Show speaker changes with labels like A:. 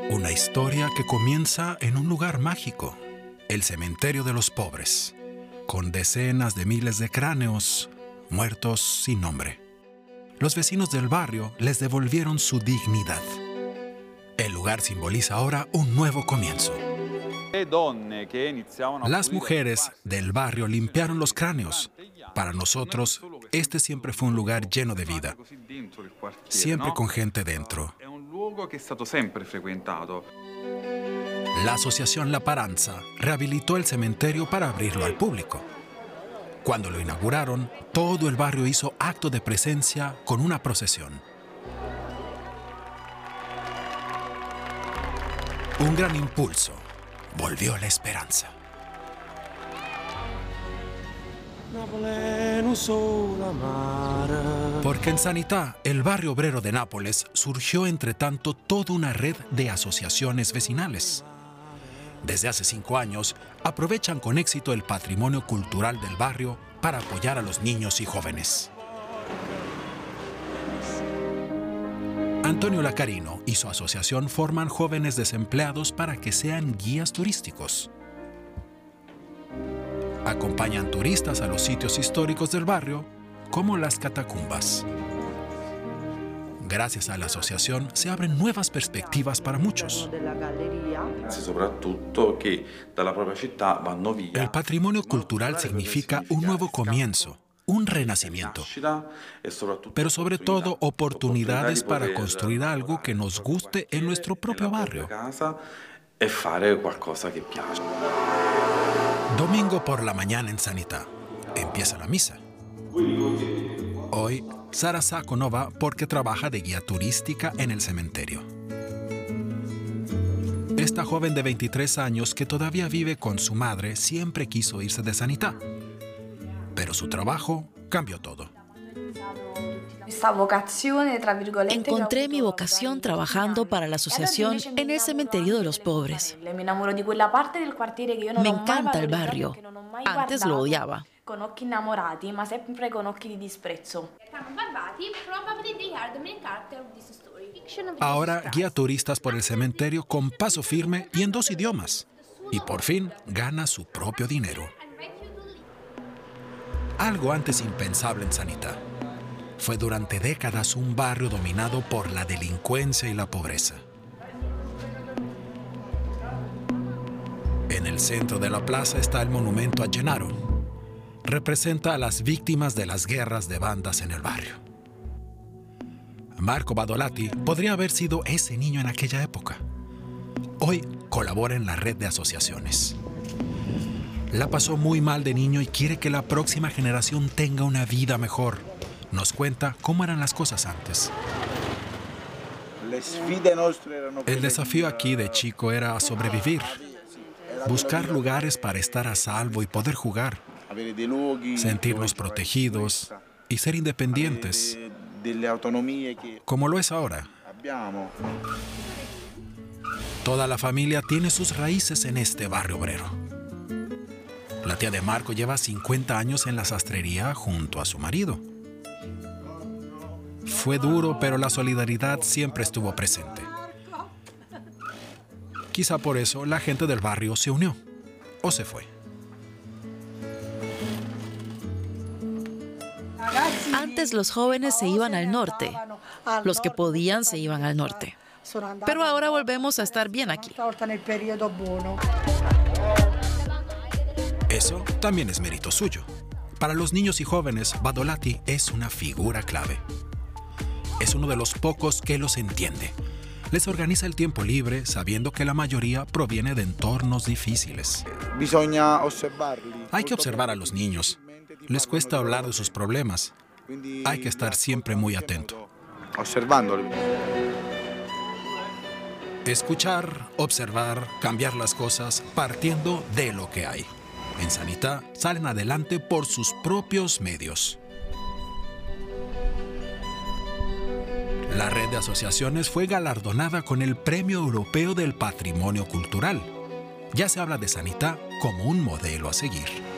A: Una historia que comienza en un lugar mágico, el cementerio de los pobres, con decenas de miles de cráneos muertos sin nombre. Los vecinos del barrio les devolvieron su dignidad. El lugar simboliza ahora un nuevo comienzo. Las mujeres del barrio limpiaron los cráneos. Para nosotros, este siempre fue un lugar lleno de vida, siempre con gente dentro. La asociación La Paranza rehabilitó el cementerio para abrirlo al público. Cuando lo inauguraron, todo el barrio hizo acto de presencia con una procesión. Un gran impulso volvió la esperanza. Porque en Sanità, el barrio obrero de Nápoles, surgió entre tanto toda una red de asociaciones vecinales. Desde hace 5 años, aprovechan con éxito el patrimonio cultural del barrio para apoyar a los niños y jóvenes. Antonio Lacarino y su asociación forman jóvenes desempleados para que sean guías turísticos. Acompañan turistas a los sitios históricos del barrio, como las catacumbas. Gracias a la asociación se abren nuevas perspectivas para muchos. El patrimonio cultural significa un nuevo comienzo, un renacimiento, pero sobre todo oportunidades para construir algo que nos guste en nuestro propio barrio. Domingo por la mañana en Sanità. Empieza la misa. Hoy, Sara Sacco no va porque trabaja de guía turística en el cementerio. Esta joven de 23 años que todavía vive con su madre siempre quiso irse de Sanità. Pero su trabajo cambió todo.
B: Encontré mi vocación trabajando para la asociación en el cementerio de los pobres. Me encanta el barrio. Antes lo odiaba.
A: Ahora guía turistas por el cementerio con paso firme y en 2 idiomas. Y por fin gana su propio dinero. Algo antes impensable en Sanità. Fue durante décadas un barrio dominado por la delincuencia y la pobreza. En el centro de la plaza está el monumento a Gennaro. Representa a las víctimas de las guerras de bandas en el barrio. Marco Badolati podría haber sido ese niño en aquella época. Hoy colabora en la red de asociaciones. La pasó muy mal de niño y quiere que la próxima generación tenga una vida mejor. Nos cuenta cómo eran las cosas antes. El desafío aquí de chico era sobrevivir, buscar lugares para estar a salvo y poder jugar, sentirnos protegidos y ser independientes, como lo es ahora. Toda la familia tiene sus raíces en este barrio obrero. La tía de Marco lleva 50 años en la sastrería junto a su marido. Fue duro, pero la solidaridad siempre estuvo presente. Quizá por eso la gente del barrio se unió o se fue.
B: Antes los jóvenes se iban al norte. Los que podían se iban al norte. Pero ahora volvemos a estar bien aquí.
A: Eso también es mérito suyo. Para los niños y jóvenes, Badolati es una figura clave. Es uno de los pocos que los entiende. Les organiza el tiempo libre sabiendo que la mayoría proviene de entornos difíciles. Hay que observar a los niños. Les cuesta hablar de sus problemas. Hay que estar siempre muy atento. Escuchar, observar, cambiar las cosas partiendo de lo que hay. En Sanità salen adelante por sus propios medios. La red de asociaciones fue galardonada con el Premio Europeo del Patrimonio Cultural. Ya se habla de Sanità como un modelo a seguir.